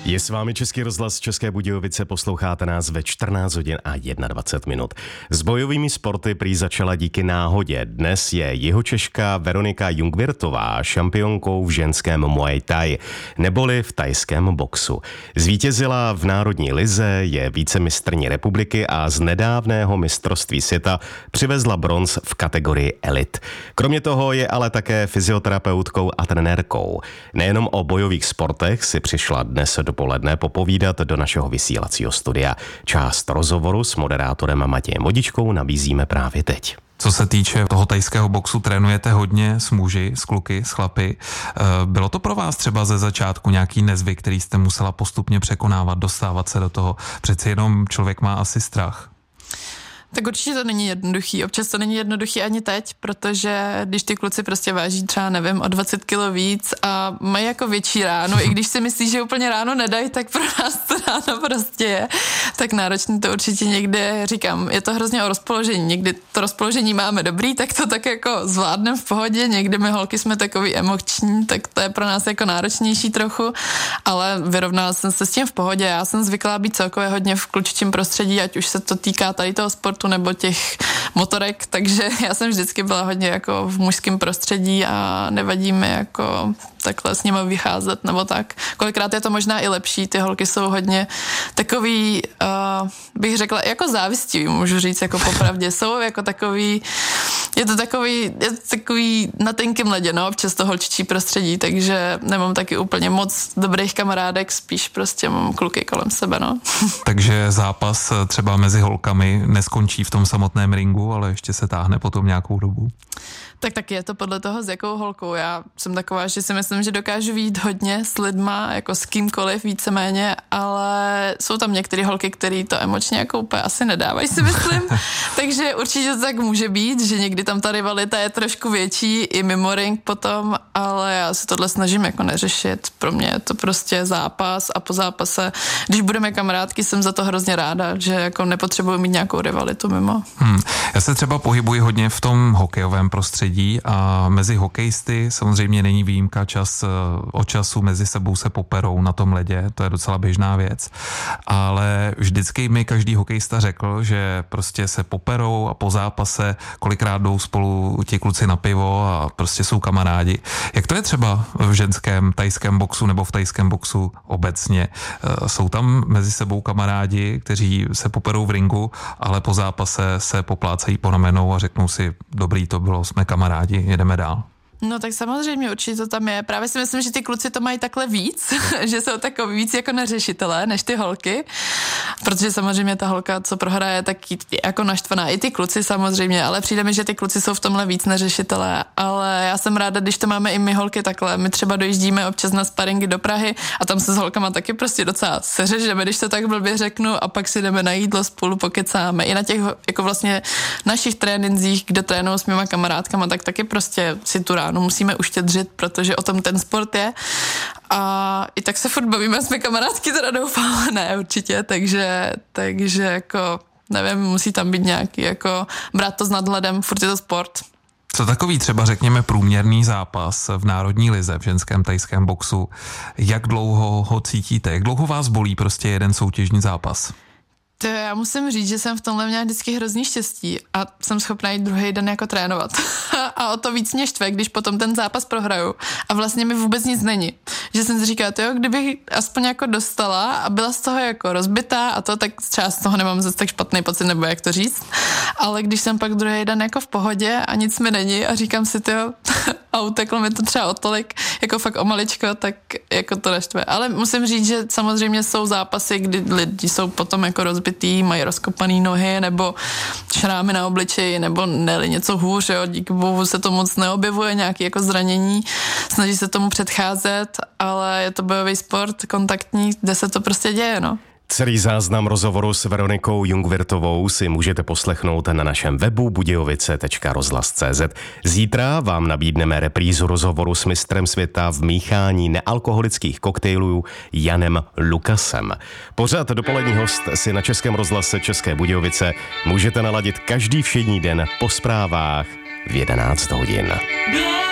Je s vámi Český rozhlas České Budějovice, posloucháte nás ve 14 hodin a 21 minut. S bojovými sporty prý začala díky náhodě. Dnes je Jihočeška Veronika Jungwirtová šampionkou v ženském Muay Thai, neboli v thajském boxu. Zvítězila v národní lize, je vicemistryní republiky a z nedávného mistrovství světa přivezla bronz v kategorii elit. Kromě toho je ale také fyzioterapeutkou a trenérkou. Nejenom o bojových sportech si přišla dnes dopoledne popovídat do našeho vysílacího studia. Část rozhovoru s moderátorem Matějem Modičkou nabízíme právě teď. Co se týče toho thajského boxu, trénujete hodně s muži, s kluky, s chlapy. Bylo to pro vás třeba ze začátku nějaký nezvyk, který jste musela postupně překonávat, dostávat se do toho? Přeci jenom člověk má asi strach. Tak určitě to není jednoduchý. Občas to není jednoduchý ani teď, protože když ty kluci prostě váží třeba, nevím, o 20 kilo víc a mají jako větší ránu, i když si myslí, že úplně ráno nedají, tak pro nás to ráno prostě je. Tak náročný to určitě někde, říkám, je to hrozně o rozpoložení. Někdy to rozpoložení máme dobrý, tak to tak jako zvládneme v pohodě, někdy my holky jsme takový emoční, tak to je pro nás jako náročnější trochu, ale vyrovnala jsem se s tím v pohodě. Já jsem zvyklá být celkově hodně v klučičím prostředí, ať už se to týká tady toho sportu nebo těch motorek, takže já jsem vždycky byla hodně jako v mužském prostředí a nevadí mi jako takhle s nimi vycházet nebo tak. Kolikrát je to možná i lepší, ty holky jsou hodně takový, bych řekla, jako závistivý, můžu říct, jako popravdě. Jsou jako takový, je to takový na tenkým ledě, no, občas to holčičí prostředí, takže nemám taky úplně moc dobrých kamarádek, spíš prostě mám kluky kolem sebe, no. Takže zápas třeba mezi holkami neskončí v tom samotném ringu, ale ještě se táhne potom nějakou dobu. Tak taky je to podle toho, s jakou holkou. Já jsem taková, že si myslím, že dokážu vyjít hodně s lidma, jako s kýmkoliv víceméně, ale jsou tam některé holky, které to emočně jako úplně asi nedávají, si myslím. Takže určitě to tak může být, že někdy tam ta rivalita je trošku větší i mimo ring potom, ale já se tohle snažím jako neřešit. Pro mě je to prostě zápas a po zápase, když budeme kamarádky, jsem za to hrozně ráda, že jako nepotřebuji mít nějakou rivalitu mimo. Já se třeba pohybuji hodně v tom hokejovém prostředí a mezi hokejisty samozřejmě není výjimka, čas od času mezi sebou se poperou na tom ledě, to je docela běžná věc, ale vždycky mi každý hokejista řekl, že prostě se poperou a po zápase kolikrát jdou spolu ti kluci na pivo a prostě jsou kamarádi. Jak to je třeba v ženském thajském boxu nebo v thajském boxu obecně? Jsou tam mezi sebou kamarádi, kteří se poperou v ringu, ale po zápase se poplácají po ramenou a řeknou si, dobrý to bylo, jsme kamarádi, jedeme dál. No tak samozřejmě určitě to tam je. Právě si myslím, že ty kluci to mají takhle víc, že jsou takový víc jako neřešitelé než ty holky, protože samozřejmě ta holka, co prohraje, tak jako naštvaná. I ty kluci samozřejmě, ale přijde mi, že ty kluci jsou v tomhle víc neřešitelé, ale já jsem ráda, když to máme i my holky takhle. My třeba dojíždíme občas na sparingy do Prahy a tam se s holkama taky prostě docela seřežeme, když to tak blbě řeknu, a pak si jdeme na jídlo, spolu pokecáme. I na těch jako vlastně našich trénincích, kde trénuju s mýma kamarádkama, tak taky prostě si tu musíme uštědřit, protože o tom ten sport je. A i tak se furt bavíme, jsme kamarádky, teda doufám, ne určitě, takže jako nevím, musí tam být nějaký jako brát to s nadhledem, furt je to sport. Co takový třeba řekněme průměrný zápas v národní lize v ženském thajském boxu, jak dlouho ho cítíte, jak dlouho vás bolí prostě jeden soutěžní zápas? To já musím říct, že jsem v tomhle měla vždycky hrozný štěstí a jsem schopná jít druhý den jako trénovat. A o to víc mě štve, když potom ten zápas prohraju a vlastně mi vůbec nic není. Že jsem si říkala, kdybych aspoň jako dostala a byla z toho jako rozbitá a to, tak třeba z toho nemám zase tak špatný pocit, nebo jak to říct. Ale když jsem pak druhý den jako v pohodě a nic mi není a říkám si, a uteklo mi to třeba o tolik, jako fakt o maličko, tak jako to neštve. Ale musím říct, že samozřejmě jsou zápasy, kdy lidi jsou potom jako rozbitý, mají rozkopaný nohy nebo šrámy na obličeji nebo ne něco hůř, jo. Díky bohu se to moc neobjevuje, nějaké jako zranění, snaží se tomu předcházet, ale je to bojový sport, kontaktní, kde se to prostě děje, no. Celý záznam rozhovoru s Veronikou Jungwirtovou si můžete poslechnout na našem webu budějovice.rozhlas.cz. Zítra vám nabídneme reprízu rozhovoru s mistrem světa v míchání nealkoholických koktejlů Janem Lukasem. Pořad Dopolední host si na Českém rozhlase České Budějovice můžete naladit každý všední den po zprávách v 11 hodin.